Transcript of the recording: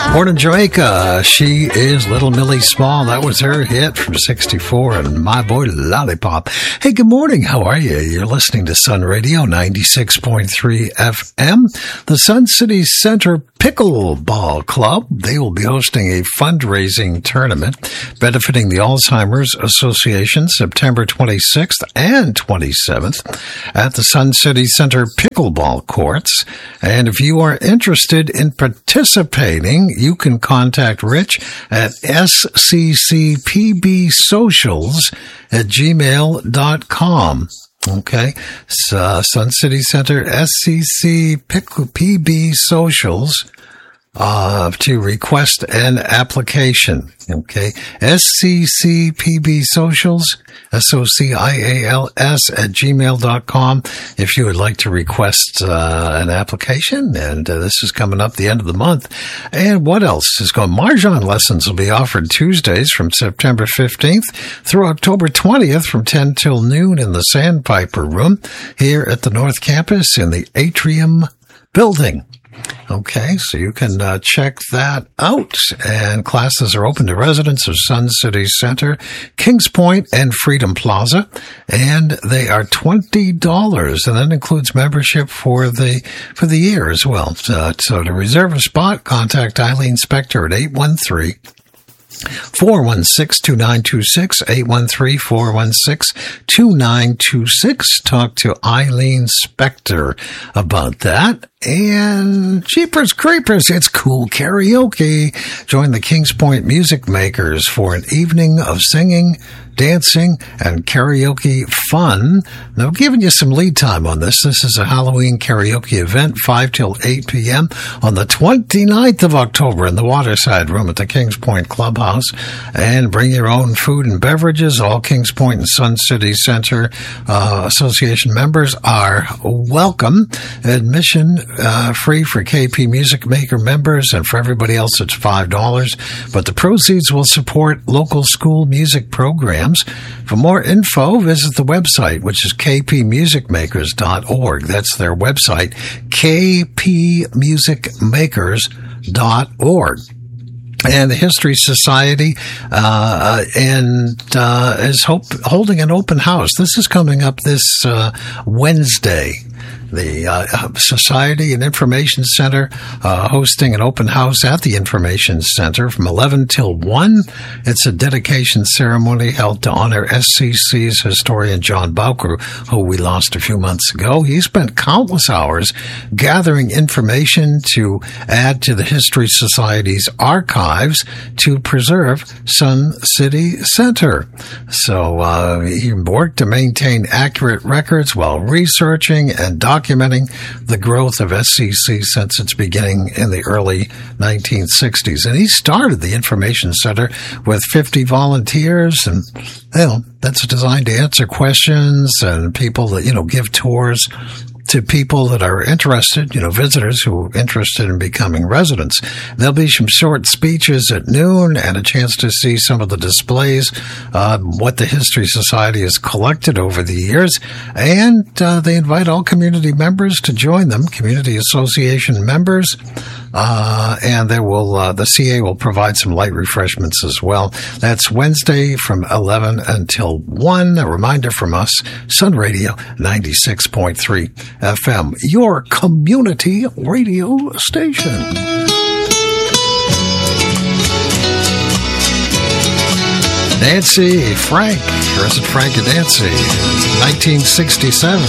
Born in Jamaica, she is Little Millie Small. That was her hit from 64 and My Boy Lollipop. Hey, good morning. How are you? You're listening to Sun Radio 96.3 FM. The Sun City Center Pickleball Club. They will be hosting a fundraising tournament benefiting the Alzheimer's Association September 26th and 27th at the Sun City Center Pickleball Courts. And if you are interested in participating, you can contact Rich at sccpbsocials@gmail.com. Okay. Sun City Center, SCC PB Socials, to request an application. Okay. SCCPB Socials, SOCIALS@gmail.com. If you would like to request an application, and this is coming up the end of the month. And what else is going? Mahjong lessons will be offered Tuesdays from September 15th through October 20th from 10 till noon in the Sandpiper Room here at the North Campus in the Atrium Building. Okay, so you can check that out. And classes are open to residents of Sun City Center, Kings Point, and Freedom Plaza. And they are $20, and that includes membership for the year as well. So to reserve a spot, contact Eileen Spector at 813-416-2926, 813-416-2926. Talk to Eileen Spector about that. And Jeepers Creepers, it's cool karaoke. Join the Kings Point Music Makers for an evening of singing, dancing, and karaoke fun. Now, giving you some lead time on this. This is a Halloween karaoke event, 5 till 8 p.m. on the 29th of October in the Waterside Room at the Kings Point Clubhouse. And bring your own food and beverages. All Kings Point and Sun City Center Association members are welcome. Admission free for KP Music Maker members, and for everybody else it's $5. But the proceeds will support local school music programs. For more info, visit the website, which is kpmusicmakers.org. That's their website, kpmusicmakers.org. And the History Society is holding an open house. This is coming up this Wednesday. The Society and Information Center hosting an open house at the Information Center from 11 till 1. It's a dedication ceremony held to honor SCC's historian John Bowker, who we lost a few months ago. He spent countless hours gathering information to add to the History Society's archives to preserve Sun City Center. So he worked to maintain accurate records while researching and documenting the growth of SCC since its beginning in the early 1960s. And he started the Information Center with 50 volunteers, and that's designed to answer questions and people that, give tours to people that are interested, visitors who are interested in becoming residents. There'll be some short speeches at noon and a chance to see some of the displays, what the History Society has collected over the years. And they invite all community members to join them, community association members. And the CA will provide some light refreshments as well. That's Wednesday from 11 until 1. A reminder from us, Sun Radio 96.3 FM, your community radio station. Nancy Frank, or is it Frank and Nancy? 1967.